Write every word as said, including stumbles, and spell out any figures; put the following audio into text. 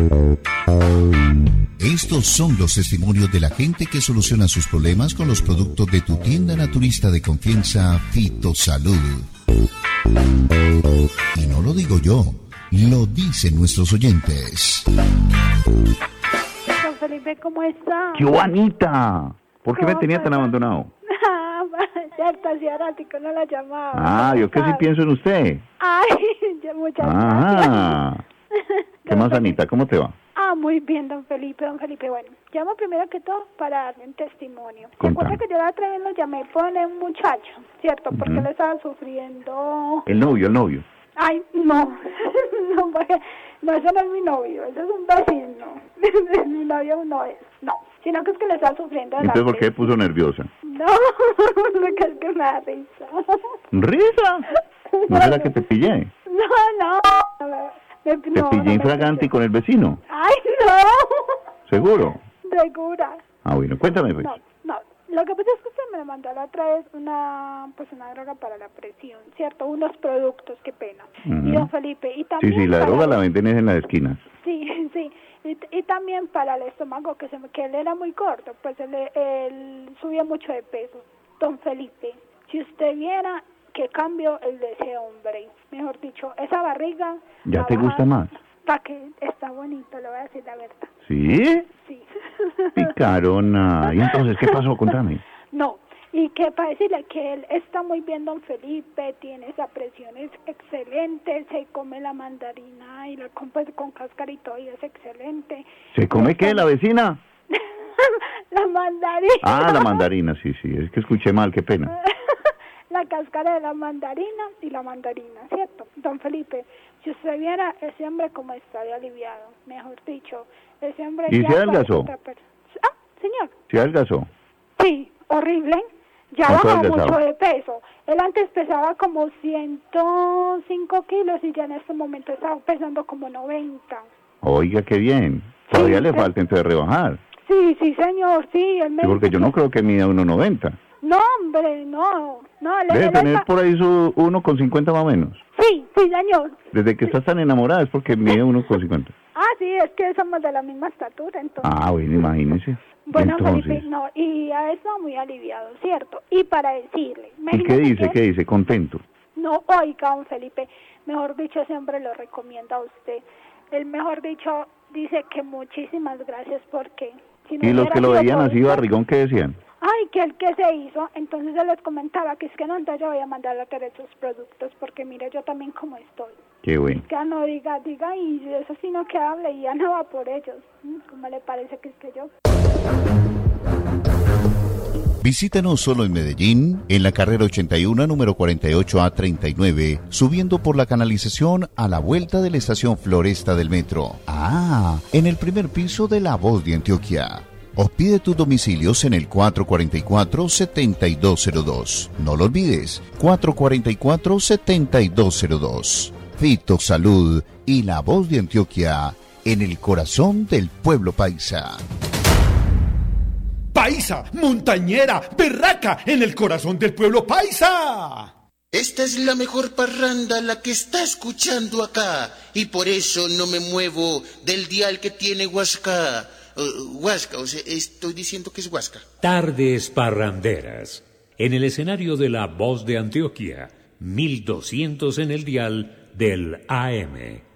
Estos son los testimonios de la gente que soluciona sus problemas con los productos de tu tienda naturista de confianza, Fitosalud. Y no lo digo yo, lo dicen nuestros oyentes. Don Felipe, ¿cómo está? ¡Juanita! ¿Por qué me tenía tan pasa? abandonado? Ah, cierto, hacía ratico no la llamaba. Ah, yo que sí pienso en usted. Ay, ya, muchas Ah. gracias. ¿Qué más, Anita? ¿Cómo te va? Ah, muy bien, don Felipe, don Felipe. Bueno, llamo primero que todo para darle un testimonio. ¿Se Contame. acuerda que yo la otra vez lo llamé por un muchacho, cierto? Porque Ujú. él estaba sufriendo... El novio, el novio. Ay, no, no, porque no, ese no es mi novio, ese es un vecino. Mi novio no es, no, sino que es que le estaba sufriendo de la Entonces, ¿por qué me presión. puso nerviosa? No, porque es que me da risa. ¿Risa? ¿No será que te pillé? No, no. Me, ¿Te no, pillé no me infraganti pillé. con el vecino? Ay, no. ¿Seguro? Segura. Ah, bueno, cuéntame, pues. No, no. Lo que pasa es que usted me mandó la otra vez una, pues una droga para la presión, ¿cierto? Unos productos, qué pena. Ujú. Y don Felipe, y Sí, también sí, la para droga el- la venden en las esquinas. Sí, sí. Y, y también para el estómago, que, se, me- que él era muy corto, pues él, él subía mucho de peso. Don Felipe, si usted viera qué cambio el de ese hombre, mejor dicho, esa barriga... ¿Ya la te baja- gusta más? Pa' que está bonito, le voy a decir la verdad. ¿Sí? Sí. Picarona. ¿Y entonces qué pasó? Contame. No, y que para decirle que él está muy bien, don Felipe, tiene esa presión, es excelente, se come la mandarina y la come con cáscara y todo, y es excelente. ¿Se come qué, la vecina? La mandarina. Ah, la mandarina, sí, sí. Es que escuché mal, qué pena. La cáscara de la mandarina y la mandarina, ¿cierto? Don Felipe, si usted viera ese hombre como está de aliviado, mejor dicho, ese hombre... ¿Y ya se adelgazó? parece otra persona. Ah, señor. ¿Se adelgazó? Sí, horrible. Ya ¿Cuánto bajó adelgazaba? mucho de peso. Él antes pesaba como ciento cinco kilos y ya en este momento está pesando como noventa. Oiga, qué bien. Todavía Sí, le sí. falta entonces rebajar. Sí, sí, señor, sí. Él me Sí, porque dice yo no que- creo que mida uno noventa. No, hombre, no. no él, Debe él tener está- por ahí su uno con cincuenta más o menos. Sí, sí, señor. Desde que estás tan enamorada es porque mide uno con cincuenta. Ah, sí, es que somos de la misma estatura, entonces. Ah, bueno, imagínese. Bueno, Entonces, Felipe, no, y a eso muy aliviado, ¿cierto? Y para decirle... ¿y qué imagínese dice? que- ¿Qué dice? Contento. No, oiga, don Felipe, mejor dicho, siempre lo recomienda a usted. El mejor dicho dice que muchísimas gracias porque... Si no ¿Y los hubiera que lo sido veían por así usted- barrigón, qué decían? Ay, que el que se hizo, entonces él les comentaba que es que no, entonces yo voy a mandar a traer esos productos porque mire yo también como estoy. Qué bueno. Que no diga, diga, y eso sí no que hable y ya no va por ellos. Mm, ¿Cómo le parece que es que yo? Visítanos solo en Medellín, en la carrera ochenta y uno, número cuarenta y ocho A treinta y nueve, subiendo por la canalización a la vuelta de la estación Floresta del metro. Ah, en el primer piso de La Voz de Antioquia. O pide tus domicilios en el cuatro cuatro cuatro, siete dos cero dos. No lo olvides, cuatro cuatro cuatro, siete dos cero dos. Fitosalud y La Voz de Antioquia, en el corazón del pueblo paisa. Paisa, montañera, berraca, en el corazón del pueblo paisa. Esta es la mejor parranda, la que está escuchando acá, y por eso no me muevo del dial que tiene Huasca. Uh, Huasca, o sea, estoy diciendo que es Huasca. Tardes parranderas. En el escenario de La Voz de Antioquia, mil doscientos en el dial del A M.